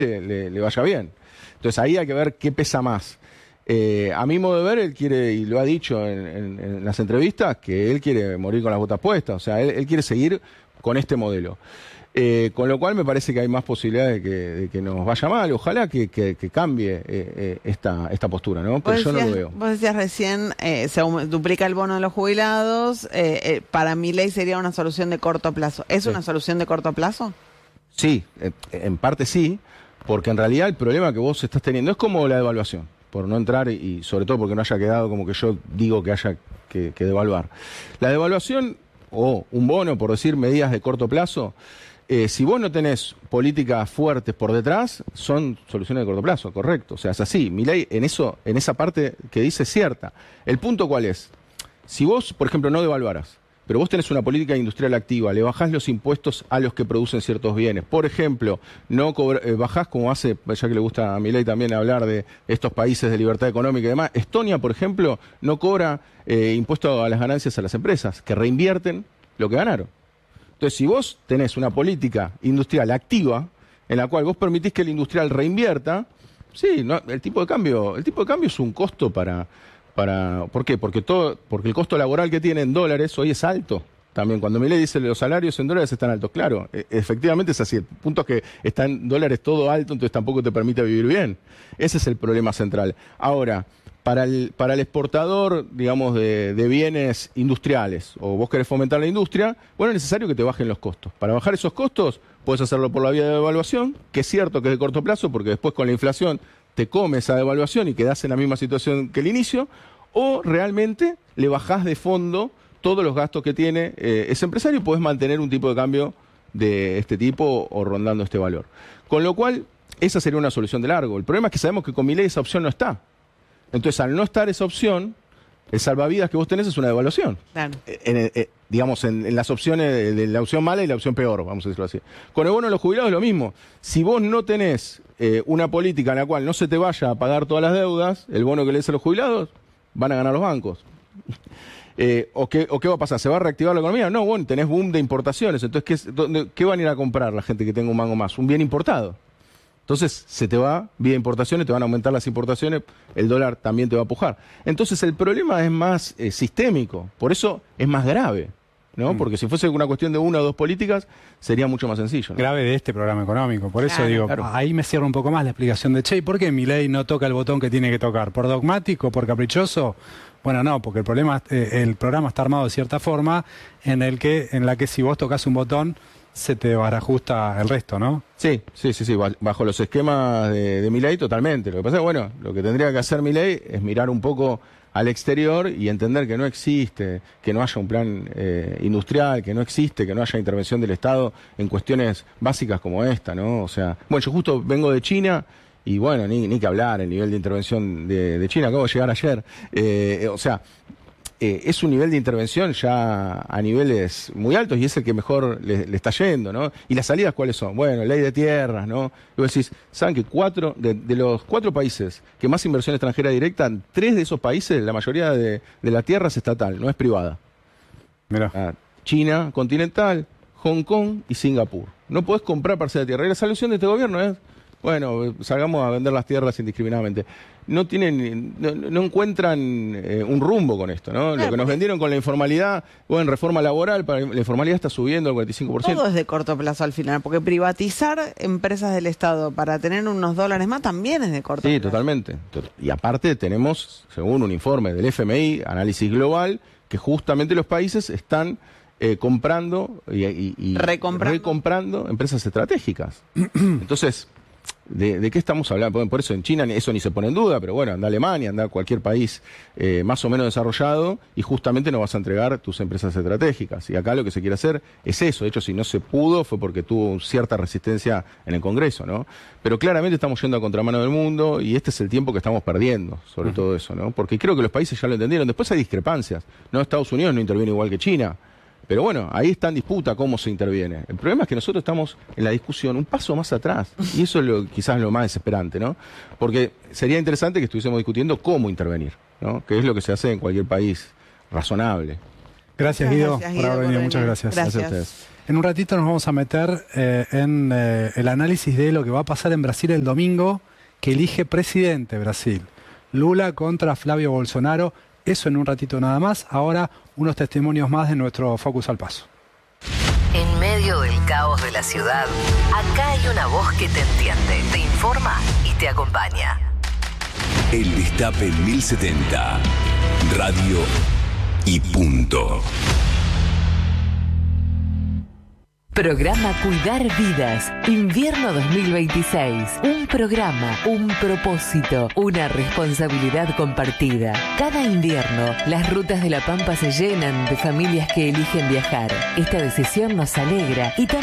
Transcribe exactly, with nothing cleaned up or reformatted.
le, le vaya bien. Entonces ahí hay que ver qué pesa más. Eh, a mi modo de ver, él quiere, y lo ha dicho en, en, en las entrevistas, que él quiere morir con las botas puestas. O sea, él, él quiere seguir con este modelo. Eh, con lo cual me parece que hay más posibilidades de que, de que nos vaya mal. Ojalá que, que, que cambie eh, eh, esta, esta postura, ¿no? Pero yo decías, no lo veo. Vos decías recién, eh, se duplica el bono de los jubilados. Eh, eh, para Milei sería una solución de corto plazo. ¿Es sí. una solución de corto plazo? Sí, en parte sí, porque en realidad el problema que vos estás teniendo es como la devaluación, por no entrar y sobre todo porque no haya quedado como que yo digo que haya que, que devaluar. La devaluación o un bono, por decir medidas de corto plazo, eh, si vos no tenés políticas fuertes por detrás, son soluciones de corto plazo, correcto. O sea, es así. Milei en eso, en esa parte que dice es cierta. El punto ¿cuál es? Si vos, por ejemplo, no devaluaras, pero vos tenés una política industrial activa, le bajás los impuestos a los que producen ciertos bienes. Por ejemplo, no eh, bajás, como hace, ya que le gusta a Milei también hablar de estos países de libertad económica y demás. Estonia, por ejemplo, no cobra eh, impuesto a las ganancias a las empresas, que reinvierten lo que ganaron. Entonces, si vos tenés una política industrial activa, en la cual vos permitís que el industrial reinvierta, sí, no, el tipo de cambio, el tipo de cambio es un costo para... Para, ¿por qué? Porque todo, porque el costo laboral que tiene en dólares hoy es alto. También cuando Milei dice los salarios en dólares están altos, claro, e efectivamente es así. El punto es que está en dólares todo alto, entonces tampoco te permite vivir bien. Ese es el problema central. Ahora, para el, para el exportador, digamos, de, de bienes industriales, o vos querés fomentar la industria, bueno, es necesario que te bajen los costos. Para bajar esos costos, puedes hacerlo por la vía de devaluación, que es cierto que es de corto plazo, porque después con la inflación te come esa devaluación y quedás en la misma situación que el inicio, o realmente le bajás de fondo todos los gastos que tiene eh, ese empresario y podés mantener un tipo de cambio de este tipo o rondando este valor. Con lo cual, esa sería una solución de largo. El problema es que sabemos que con Milei esa opción no está. Entonces, al no estar esa opción, el salvavidas que vos tenés es una devaluación. Claro. En, en, en, digamos, en, en las opciones de, de la opción mala y la opción peor, vamos a decirlo así. Con el bono de los jubilados es lo mismo. Si vos no tenés eh, una política en la cual no se te vaya a pagar todas las deudas, el bono que le des a los jubilados, van a ganar los bancos. Eh, ¿o, qué, ¿O qué va a pasar? ¿Se va a reactivar la economía? No, bueno, tenés boom de importaciones. Entonces, ¿qué, dónde, ¿qué van a ir a comprar la gente que tenga un mango más? Un bien importado. Entonces se te va vía importaciones, te van a aumentar las importaciones, el dólar también te va a pujar. Entonces el problema es más eh, sistémico, por eso es más grave, ¿no? Mm. Porque si fuese una cuestión de una o dos políticas, sería mucho más sencillo, ¿no? Grave de este programa económico, por eso claro, digo, claro. Ahí me cierra un poco más la explicación de Che, ¿y por qué Milei no toca el botón que tiene que tocar? ¿Por dogmático, por caprichoso? Bueno, no, porque el problema, eh, el programa está armado de cierta forma en el que, en la que si vos tocas un botón, se te barajusta el resto, ¿no? Sí, sí, sí, sí, bajo los esquemas de, de Milei totalmente. Lo que pasa es, bueno, lo que tendría que hacer Milei es mirar un poco al exterior y entender que no existe, que no haya un plan eh, industrial, que no existe, que no haya intervención del Estado en cuestiones básicas como esta, ¿no? O sea, bueno, yo justo vengo de China y bueno, ni, ni que hablar el nivel de intervención de, de China, acabo de llegar ayer, eh, o sea... Eh, es un nivel de intervención ya a niveles muy altos y es el que mejor le, le está yendo, ¿no? ¿Y las salidas cuáles son? Bueno, ley de tierras, ¿no? Y vos decís, ¿saben que cuatro, de, de los cuatro países que más inversión extranjera directa, tres de esos países, la mayoría de, de la tierra es estatal, no es privada? Mirá. Ah, China continental, Hong Kong y Singapur. No podés comprar parcela de tierra. Y la solución de este gobierno es, bueno, salgamos a vender las tierras indiscriminadamente. No tienen, no, no encuentran eh, un rumbo con esto, ¿no? Lo que nos vendieron con la informalidad, bueno, reforma laboral, para, la informalidad está subiendo al cuarenta y cinco por ciento. Todo es de corto plazo al final, porque privatizar empresas del Estado para tener unos dólares más también es de corto sí, plazo. Sí, totalmente. Y aparte tenemos, según un informe del F M I, análisis global, que justamente los países están eh, comprando y, y, y recomprando. recomprando empresas estratégicas. Entonces... ¿De, ¿De qué estamos hablando? Por eso en China eso ni se pone en duda, pero bueno, anda a Alemania, anda a cualquier país eh, más o menos desarrollado y justamente no vas a entregar tus empresas estratégicas. Y acá lo que se quiere hacer es eso. De hecho, si no se pudo fue porque tuvo cierta resistencia en el Congreso, ¿no? Pero claramente estamos yendo a contramano del mundo y este es el tiempo que estamos perdiendo sobre uh-huh. todo eso, ¿no? Porque creo que los países ya lo entendieron. Después hay discrepancias, ¿no? Estados Unidos no interviene igual que China. Pero bueno, ahí está en disputa cómo se interviene. El problema es que nosotros estamos en la discusión un paso más atrás. Y eso es lo, quizás lo más desesperante, ¿no? Porque sería interesante que estuviésemos discutiendo cómo intervenir, ¿no? Que es lo que se hace en cualquier país razonable. Gracias, Guido, gracias, por haber venido. Muchas gracias. Gracias. Gracias a ustedes. En un ratito nos vamos a meter eh, en eh, el análisis de lo que va a pasar en Brasil el domingo, que elige presidente Brasil. Lula contra Flavio Bolsonaro. Eso en un ratito nada más. Ahora unos testimonios más de nuestro Focus al Paso. En medio del caos de la ciudad, acá hay una voz que te entiende, te informa y te acompaña. El Destape mil setenta. Radio y punto. Programa Cuidar Vidas, Invierno dos mil veintiséis. Un programa, un propósito, una responsabilidad compartida. Cada invierno, las rutas de La Pampa se llenan de familias que eligen viajar. Esta decisión nos alegra y también